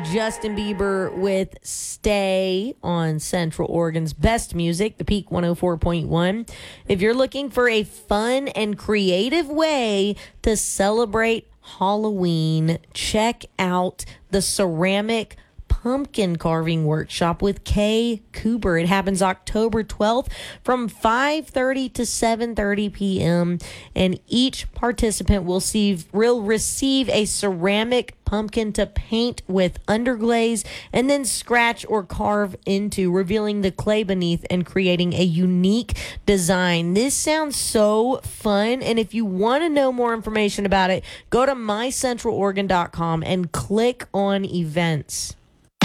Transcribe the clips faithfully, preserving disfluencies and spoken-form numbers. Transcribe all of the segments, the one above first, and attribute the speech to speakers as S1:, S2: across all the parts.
S1: hearing Justin Bieber with Stay on Central Oregon's best music, the Peak one oh four point one. If you're looking for a fun and creative way to celebrate Halloween, check out the Ceramic Pumpkin Carving Workshop with Kay Cooper. It happens October twelfth from five thirty to seven thirty p.m. and each participant will see, will receive a ceramic pumpkin to paint with underglaze and then scratch or carve into, revealing the clay beneath and creating a unique design. This sounds so fun, and if you want to know more information about it, go to my central oregon dot com and click on events.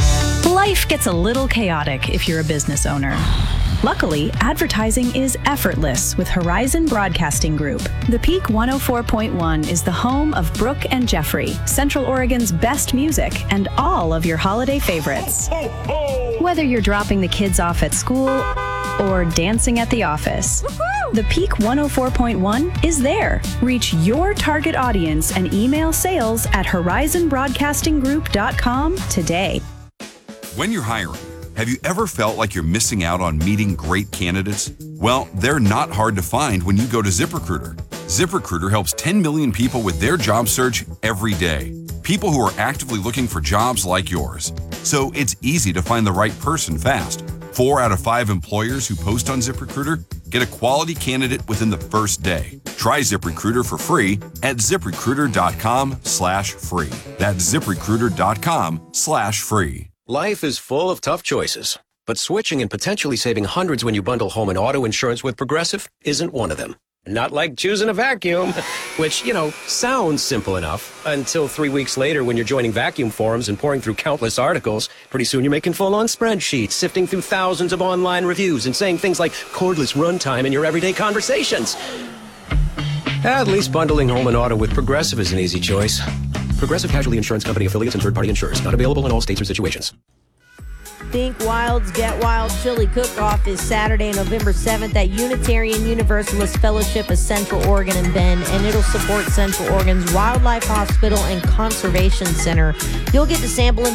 S2: Life gets a little chaotic if you're a business owner. Luckily, advertising is effortless with Horizon Broadcasting Group. The Peak one oh four point one is the home of Brooke and Jeffrey, Central Oregon's best music, and all of your holiday favorites. Whether you're dropping the kids off at school or dancing at the office, the Peak one oh four point one is there. Reach your target audience and email sales at horizon broadcasting group dot com today.
S3: When you're hiring, have you ever felt like you're missing out on meeting great candidates? Well, they're not hard to find when you go to ZipRecruiter. ZipRecruiter helps ten million people with their job search every day. People who are actively looking for jobs like yours. So it's easy to find the right person fast. Four out of five employers who post on ZipRecruiter get a quality candidate within the first day. Try ZipRecruiter for free at ZipRecruiter.com slash free. That's ZipRecruiter.com slash free.
S4: Life is full of tough choices, but switching and potentially saving hundreds when you bundle home and auto insurance with Progressive isn't one of them. Not like choosing a vacuum, which, you know, sounds simple enough until three weeks later when you're joining vacuum forums and pouring through countless articles. Pretty soon you're making full-on spreadsheets, sifting through thousands of online reviews and saying things like cordless runtime in your everyday conversations. At least bundling home and auto with Progressive is an easy choice. Progressive Casualty Insurance Company affiliates and third-party insurers. Not available in all states or situations.
S1: Think Wild's Get Wild Chili Cook-Off is Saturday, November seventh at Unitarian Universalist Fellowship of Central Oregon in Bend, and it'll support Central Oregon's Wildlife Hospital and Conservation Center. You'll get to sample and